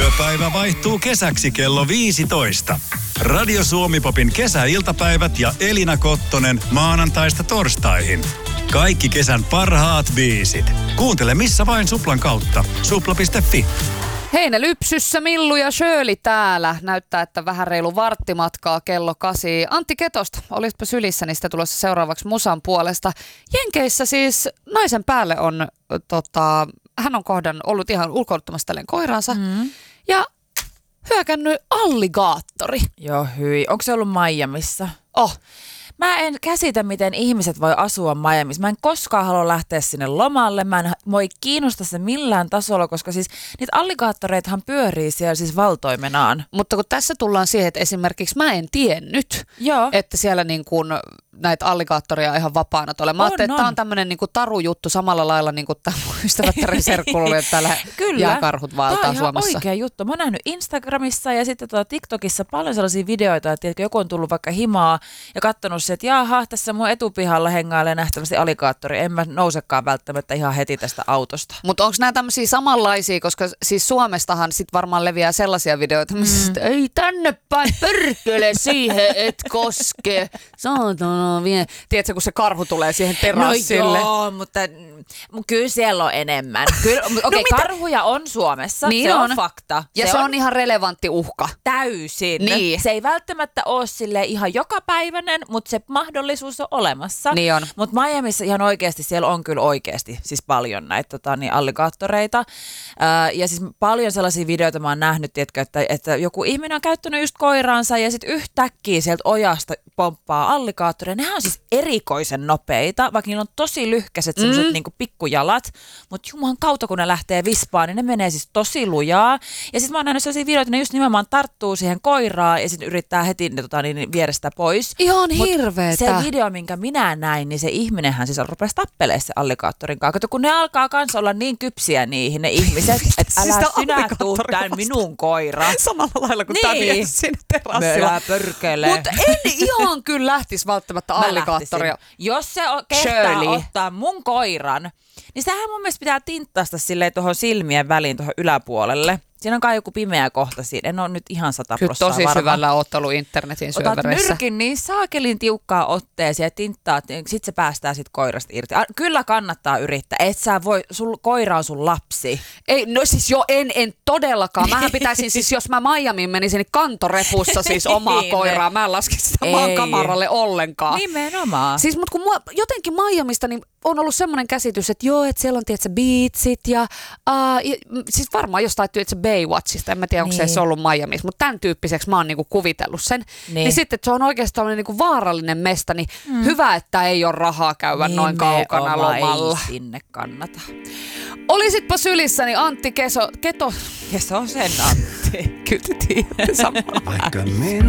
Yöpäivä vaihtuu kesäksi kello 15. Radio Suomi-popin kesäiltapäivät ja Elina Kottonen maanantaista torstaihin. Kaikki kesän parhaat biisit. Kuuntele missä vain Suplan kautta. Supla.fi. Heinä lypsyssä, Millu ja Shirley täällä. Näyttää, että vähän reilu varttimatkaa kello 8. Antti Ketosta, olisitpa sylissä, niin sitä tulossa seuraavaksi musan puolesta. Jenkeissä siis naisen päälle on, hän on ollut ihan ulkoiluttamassa tälleen koiraansa. Ja hyökännyt alligaattori. Joo, hyi. Onko se ollut Miamiissa? Mä en käsitä, miten ihmiset voi asua Miamiissa. Mä en koskaan halua lähteä sinne lomalle. Mä en voi kiinnostaa se millään tasolla, koska siis niitä alligaattoreitahan pyörii siellä siis valtoimenaan. Mutta kun tässä tullaan siihen, että esimerkiksi mä en tiennyt, että siellä niin kuin näitä alligaattoria ihan vapaana tulee. Mä ajattelin, että tämä on tämmöinen niin kuin tarujuttu samalla lailla niin kuin tämä ystävättären serkkuilla, että täällä jääkarhut vaeltaa Suomessa. Tämä on oikea juttu. Mä oon nähnyt Instagramissa ja sitten TikTokissa paljon sellaisia videoita, että joku on tullut vaikka himaa ja katsonut se, että jaha, tässä mun etupihalla hengailee nähtävästi alligaattori. En mä nousekaan välttämättä ihan heti tästä autosta. Mutta onko nämä tämmöisiä samanlaisia, koska siis Suomestahan sit varmaan leviää sellaisia videoita, missä ei tänne päin perkele siihen, et koske. Saatana vie. Tiedätkö, kun se karhu tulee siihen terassille? No joo, mutta kyllä siellä on enemmän. Karhuja on Suomessa, niin se on fakta. Ja se on ihan relevantti uhka. Täysin. Niin. Se ei välttämättä ole sille ihan jokapäiväinen, mutta se mahdollisuus on olemassa. Niin on. Mutta Miamiissa ihan oikeasti, siellä on kyllä oikeasti siis paljon näitä alligaattoreita. Ja siis paljon sellaisia videoita mä oon nähnyt, tiedätkö, että joku ihminen on käyttänyt just koiraansa ja sitten yhtäkkiä sieltä ojasta pomppaa alligaattoreja. Nehän on siis erikoisen nopeita, vaikka niillä on tosi lyhkäiset sellaiset niinku pikkujalat, mutta juman kautta kun ne lähtee vispaan, niin ne menee siis tosi lujaa. Ja sitten mä oon nähnyt sellaisia videoita, että ne just nimenomaan tarttuu siihen koiraan ja sitten yrittää heti ne vierestä pois. Ihan hirveetä. Se video, minkä minä näin, niin se ihminenhän siis rupesi tappelemaan se alligaattorin kanssa. Kato, kun ne alkaa kanssa olla niin kypsiä niihin, ne ihmiset, että älä sinä tuu tän minun koira. Samalla lailla kuin tämä mies sinne terassilla. Mutta en ihan kyllä lähtisi välttämättä alligaattoria. Jos se kehtaa ottaa mun koiran, niin sehän mun mielestä pitää tinttaista silleen tuohon silmien väliin tuohon yläpuolelle. Siinä on kai joku pimeä kohta siinä. En ole nyt ihan 100% kyllä tosi varma. Syvällä ottelu internetin syövereissä. Otat nyrkin niin saakelin tiukkaa otteeseen ja tinttaat, sit se päästää sit koirasta irti. Kyllä kannattaa yrittää. Et sä voi, koira on sun lapsi. Ei, no siis en todellakaan. Mähän pitäisin siis, jos mä Miamiin menisin, niin kantorepussa siis omaa koiraa. Mä en laskisi sitä maan kamaralle ollenkaan. Nimenomaan. Siis mut kun jotenkin Miamista niin on ollut semmoinen käsitys, että joo, että siellä on tietysti beachit ja siis varmaan jostain Baywatchista, en mä tiedä, onko se ollut Miamiissa, mutta tämän tyyppiseksi mä oon niinku kuvitellut sen. Niin sitten, että se on oikeasti tämmöinen niinku vaarallinen mesta, niin hyvä, että ei ole rahaa käydä noin kaukana lomalla. Ei sinne kannata. Olisitpa sylissäni Antti Keto. Keso sen Antti. Kyllä te tiedätte samaa.